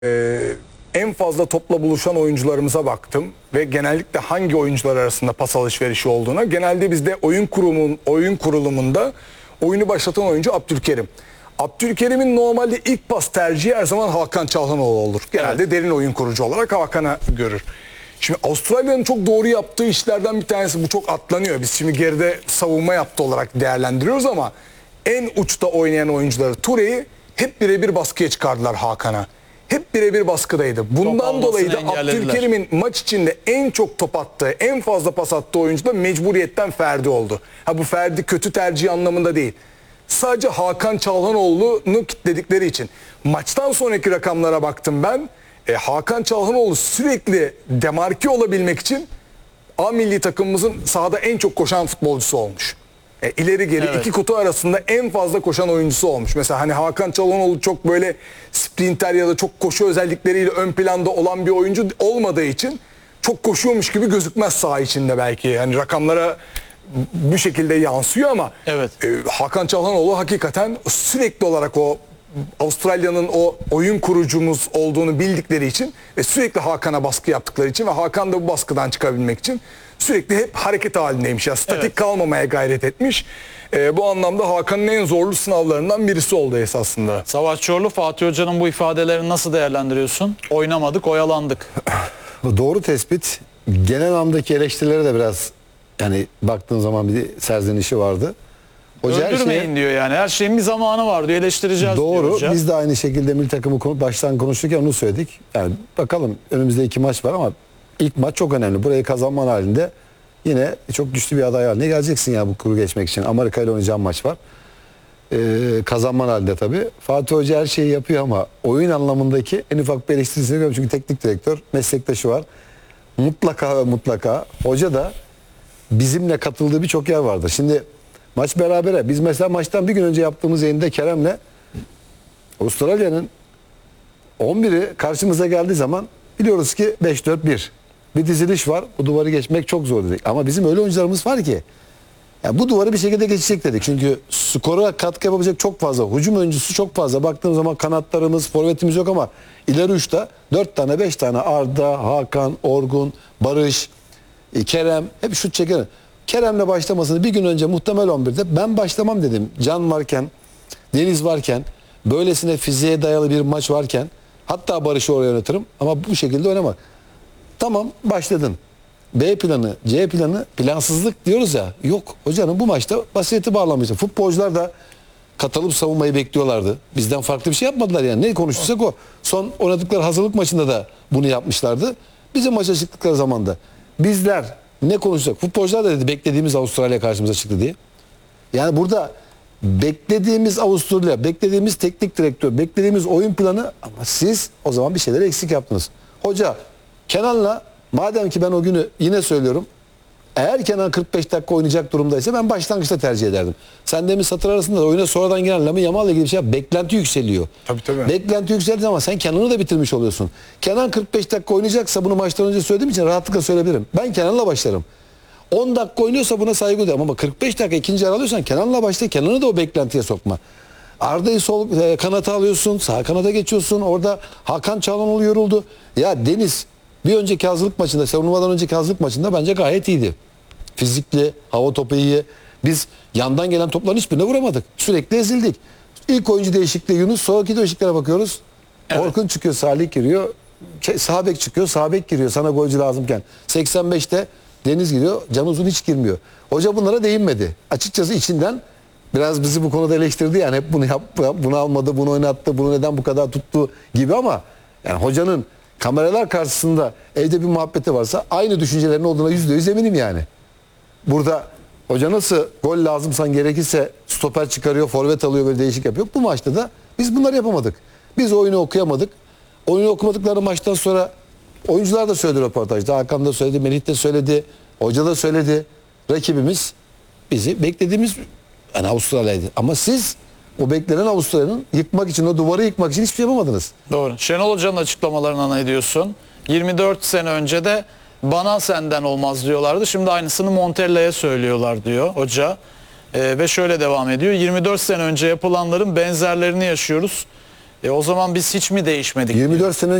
En fazla topla buluşan oyuncularımıza baktım ve genellikle hangi oyuncular arasında pas alışverişi olduğuna. Genelde bizde oyun kurulumunda oyunu başlatan oyuncu Abdülkerim. Abdülkerim'in normalde ilk pas tercihi her zaman Hakan Çalhanoğlu olur. Genelde derin oyun kurucu olarak Hakan'a görür. Şimdi Avustralya'nın çok doğru yaptığı işlerden bir tanesi, bu çok atlanıyor. Biz şimdi geride savunma yaptı olarak değerlendiriyoruz ama en uçta oynayan oyuncuları Ture'yi hep birebir baskıya çıkardılar Hakan'a. Hep birebir baskıdaydı. Bundan dolayı da Abdülkerim'in maç içinde en çok top attığı, en fazla pas attığı oyuncu da mecburiyetten Ferdi oldu. Ha, bu Ferdi kötü tercih anlamında değil. Sadece Hakan Çalhanoğlu'nu kitledikleri için. Maçtan sonraki rakamlara baktım ben. Hakan Çalhanoğlu sürekli demarke olabilmek için A milli takımımızın sahada en çok koşan futbolcusu olmuş. İleri geri iki kutu arasında en fazla koşan oyuncusu olmuş. Mesela hani Hakan Çalhanoğlu çok böyle sprinter ya da çok koşu özellikleriyle ön planda olan bir oyuncu olmadığı için çok koşuyormuş gibi gözükmez saha içinde belki. Hani rakamlara bu şekilde yansıyor ama Hakan Çalhanoğlu hakikaten sürekli olarak o Avustralya'nın o oyun kurucumuz olduğunu bildikleri için ve sürekli Hakan'a baskı yaptıkları için ve Hakan da bu baskıdan çıkabilmek için sürekli hep hareket halindeymiş. Ya statik kalmamaya gayret etmiş. Bu anlamda Hakan'ın en zorlu sınavlarından birisi oldu esasında. Savaş Çorlu, Fatih Hoca'nın bu ifadelerini nasıl değerlendiriyorsun? Oynamadık, oyalandık. Doğru tespit. Genel anlamdaki eleştirilere de biraz, yani baktığın zaman bir serzenişi vardı. Hoca öldürmeyin diyor yani. Her şeyin bir zamanı var diyor. Eleştireceğiz diyor hoca. Doğru. Biz de aynı şekilde milli takımı baştan konuşurken onu söyledik. Yani bakalım, önümüzde 2 maç var ama ilk maç çok önemli. Burayı kazanman halinde yine çok güçlü bir aday haline geleceksin ya bu kuru geçmek için. Amerika ile oynayacağın maç var. Kazanman halinde tabii. Fatih Hoca her şeyi yapıyor ama oyun anlamındaki en ufak bir eleştirisini görüyorum. Çünkü teknik direktör, meslektaşı var. Mutlaka hoca da bizimle katıldığı birçok yer vardır. Şimdi maç berabere. Biz mesela maçtan bir gün önce yaptığımız yayında Kerem'le Avustralya'nın 11'i karşımıza geldiği zaman biliyoruz ki 5-4-1. Bir diziliş var. Bu duvarı geçmek çok zor dedik. Ama bizim öyle oyuncularımız var ki ya bu duvarı bir şekilde geçecek dedik. Çünkü skora katkı yapabilecek çok fazla. Hücum oyuncusu çok fazla. Baktığım zaman kanatlarımız, forvetimiz yok ama ileri uçta 4 tane 5 tane Arda, Hakan, Orgun, Barış, Kerem hep şut çeker. Kerem'le başlamasını bir gün önce muhtemel 11'de ben başlamam dedim. Can varken, Deniz varken, böylesine fiziğe dayalı bir maç varken, hatta Barış'ı oraya oynatırım ama bu şekilde oynama. Tamam, başladın. B planı, C planı, plansızlık diyoruz ya. Yok, hocanın bu maçta basireti bağlamıştı. Futbolcular da katılıp savunmayı bekliyorlardı. Bizden farklı bir şey yapmadılar yani. Ne konuşursak o. Son oynadıkları hazırlık maçında da bunu yapmışlardı. Bizim maça çıktıkları zamanda bizler ne konuşacak? Futbolcular da dedi beklediğimiz Avustralya karşımıza çıktı diye. Yani burada beklediğimiz Avustralya, beklediğimiz teknik direktör, beklediğimiz oyun planı ama siz o zaman bir şeyleri eksik yaptınız. Hoca Kenan'la, madem ki ben o günü yine söylüyorum, eğer Kenan 45 dakika oynayacak durumdaysa ben başlangıçta tercih ederdim. Sen demin satır arasında da oyuna sonradan giren Lamine Yamal'la ilgili bir şey yap. Beklenti yükseliyor. Tabii. Beklenti yükseldiği zaman sen Kenan'ı da bitirmiş oluyorsun. Kenan 45 dakika oynayacaksa, bunu maçtan önce söylediğim için rahatlıkla söyleyebilirim. Ben Kenan'la başlarım. 10 dakika oynuyorsa buna saygı duyarım ama 45 dakika ikinci yarı alıyorsan Kenan'la başla. Kenan'ı da o beklentiye sokma. Arda'yı sol kanata alıyorsun, sağ kanata geçiyorsun. Orada Hakan Çalhanoğlu yoruldu. Ya Deniz bir önceki hazırlık maçında, savunmadan önceki hazırlık maçında bence gayet iyiydi. Fizikli, hava topu iyi. Biz yandan gelen topların hiçbirine vuramadık. Sürekli ezildik. İlk oyuncu değişikliği Yunus, sonraki değişikliklere bakıyoruz. Orkun çıkıyor, Salih giriyor. Sağ bek çıkıyor, sağ bek giriyor sana golcü lazımken. 85'te Deniz giriyor, Can Uzun hiç girmiyor. Hoca bunlara değinmedi. Açıkçası içinden biraz bizi bu konuda eleştirdi yani, hep bunu yaptı, bunu almadı, bunu oynattı, bunu neden bu kadar tuttu gibi ama yani hocanın kameralar karşısında evde bir muhabbeti varsa aynı düşüncelerin olduğuna %100 eminim yani. Burada hoca nasıl gol lazımsan gerekirse stoper çıkarıyor, forvet alıyor, böyle değişik yapıyor. Bu maçta da biz bunları yapamadık. Biz oyunu okuyamadık. Oyunu okumadıkları maçtan sonra oyuncular da söyledi röportajda. Hakan da söyledi, Melih de söyledi, hoca da söyledi. Rakibimiz bizi beklediğimiz yani Avustralya'ydı. Ama siz o beklenen Avustralya'nın yıkmak için, o duvarı yıkmak için hiçbir şey yapamadınız. Doğru. Şenol Hoca'nın açıklamalarına ne diyorsun? 24 sene önce de bana senden olmaz diyorlardı. Şimdi aynısını Montella'ya söylüyorlar diyor hoca. Ve şöyle devam ediyor. 24 sene önce yapılanların benzerlerini yaşıyoruz. O zaman biz hiç mi değişmedik? 24 sene